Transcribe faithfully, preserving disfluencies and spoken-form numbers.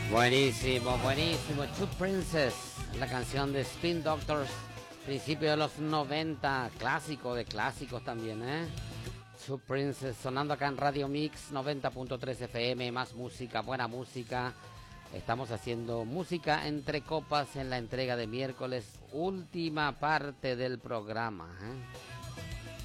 Buenísimo, buenísimo. Two Princess, la canción de Spin Doctors, principio de los noventa, clásico de clásicos también, ¿eh? Two Princess, sonando acá en Radio Mix noventa punto tres F M, más música, buena música. Estamos haciendo música entre copas en la entrega de miércoles, última parte del programa, ¿eh?